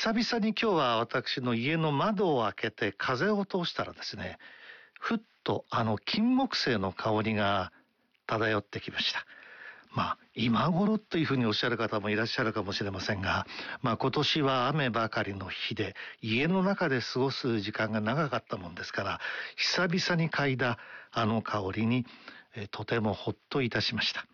久々に今日は私の家の窓を開けて風を通したらですね、ふっと金木犀の香りが漂ってきました。今頃というふうにおっしゃる方もいらっしゃるかもしれませんが、今年は雨ばかりの日で家の中で過ごす時間が長かったもんですから、久々に嗅いだ香りにとてもほっといたしました。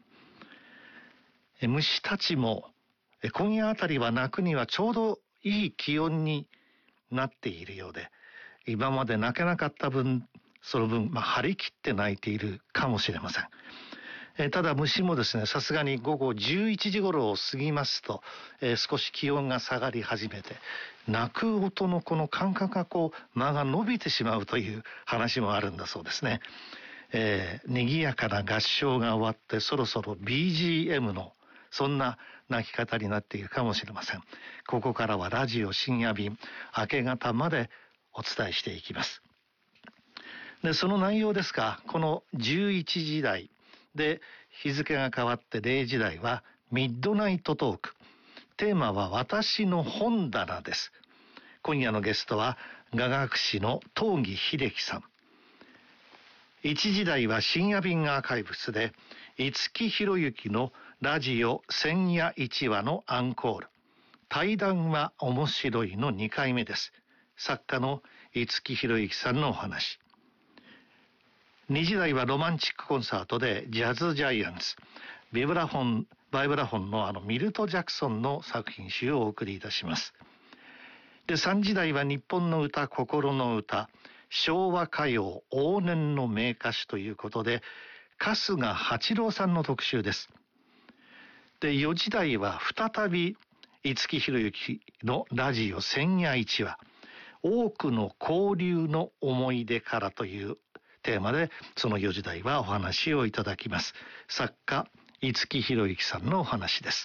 虫たちも今夜あたりは鳴くにはちょうどいい気温になっているようで、今まで鳴けなかった分、その分、張り切って鳴いているかもしれません。ただ虫もですね、さすがに午後11時頃を過ぎますと、少し気温が下がり始めて、鳴く音のこの間隔が間が伸びてしまうという話もあるんだそうですね。賑やかな合唱が終わってそろそろ BGM のそんな鳴き方になっているかもしれません。ここからはラジオ深夜便、明け方までお伝えしていきます。で、その内容ですが、この11時台で日付が変わって0時台はミッドナイトトーク。テーマは私の本棚です。今夜のゲストは雅楽師の東儀秀樹さん。1時台は深夜便アーカイブスで五木ひろゆきのラジオ千夜一話のアンコール。対談は面白いの2回目です。作家の五木ひろゆきさんのお話。2時台はロマンチックコンサートでジャズジャイアンツ、バイブラフォンのミルト・ジャクソンの作品集をお送りいたします。で、3時台は日本の歌、心の歌、昭和歌謡往年の名歌手ということで、春日八郎さんの特集です。で、4時台は再び五木ひろゆきのラジオ千夜一話、多くの交流の思い出からというテーマで、その4時台はお話をいただきます。作家五木ひろゆきさんのお話です。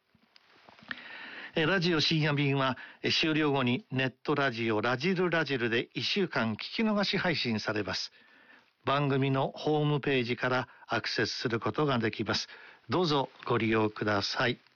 ラジオ深夜便は終了後にネットラジオラジルラジルで1週間聞き逃し配信されます。番組のホームページからアクセスすることができます。どうぞご利用ください。